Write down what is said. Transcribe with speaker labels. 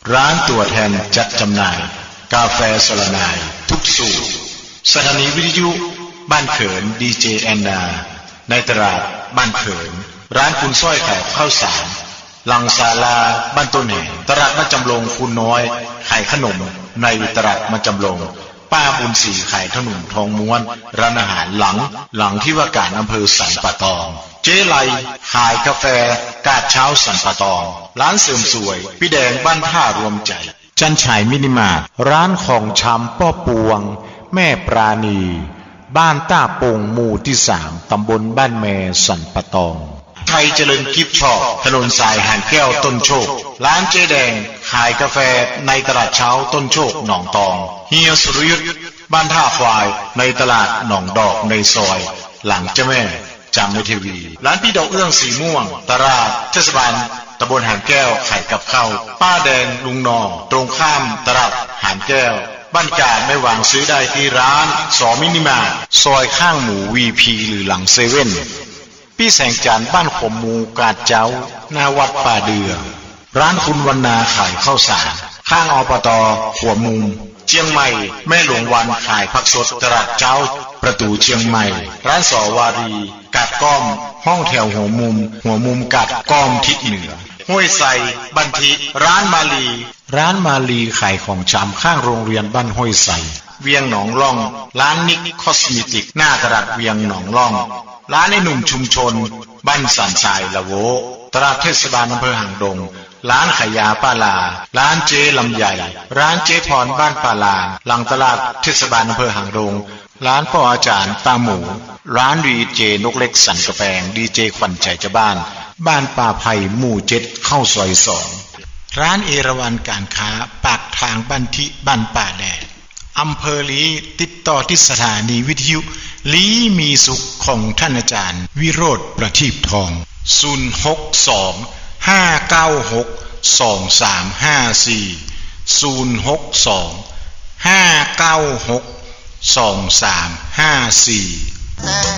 Speaker 1: ร้านตัวแทนจัดจำหน่ายกาแฟสลนายทุกสูตรสถานีวิทยุบ้านเขินดีเจแอนนาในตลาดบ้านเขินร้านคุณสร้อยขายข้าวสารลังศาลาบ้านต้นแห่ตลาดมะจำลงคุณน้อยขายขนมในตลาดมะจำลงป้าบุญศรีขายขนมทองม้วนร้านอาหารหลังที่ว่าการอำเภอสันป่าตองเจ๊ไลขายกาแฟกาดเช้าสันป่าตองร้านเสริมสวยพี่แดงบ้านท่ารวมใจจันฉายมินิมาร์ทร้านของชำป้อปวงแม่ปราณีบ้านต้าโป่งหมู่ที่3ตำบลบ้านแมสันป่าตองไทยเจริญกิฟต์ช็อปถนนสายหานแก้วต้นโชคร้านเจ๊แดงขายกาแฟในตลาดเช้าต้นโชคหนองตองเฮียสุรยุทธบ้านท่าควายในตลาดหนองดอกในซอยหลังเจ้าแม่จำในทีวีร้านพี่ดอกเอื้องสีม่วงตลาดเทศบาลตำบลหานแก้วขายกับข้าวป้าแดงลุงนองตรงข้ามตลาดหานแก้วบ้านกาดไม่หวังซื้อได้ที่ร้านสอมินิมาร์ทซอยข้างหมูวีพีหรือหลังเซเว่นพี่แสงจันทร์บ้านขมมูกาดเจ้าหน้าวัดป่าเดือร้านคุณวรรณาขายข้าวสารข้างอบต.หัวมุมเชียงใหม่แม่หลวงวันขายผักสดตลาดเจ้าประตูเชียงใหม่ร้านสอวารีกาดก้อมห้องแถวหัวมุมกาดก้อมทิศเหนือห้วยไซบันทิร้านมาลีขายของชำข้างโรงเรียนบ้านห้วยไซเวียงหนองล่องร้านนิกคอสเมติกหน้าตลาดเวียงหนองล่องร้านไอ้หนุ่มชุมชนบ้านสันทรายละโวตลาดเทศบาลอำเภอหางดงร้านขายยาป้าลาร้านเจ๊ลำใหญ่ร้านเจ๊พรบ้านป้าลาหลังตลาดเทศบาลอำเภอหางดงร้านพ่ออาจารย์ตาหมูร้านดีเจนกเล็กสันกระแพงดีเจขวัญใจเจ้าบ้านป่าไผ่หมู่7เข้าซอย2ร้านเอราวัณการค้าปากทางบ้านทิบ้านป่าแดดอำเภอลีติดต่อที่สถานีวิทยุลีมีสุขของท่านอาจารย์วิโรธประทีปทอง062-596-2354 062-596-2354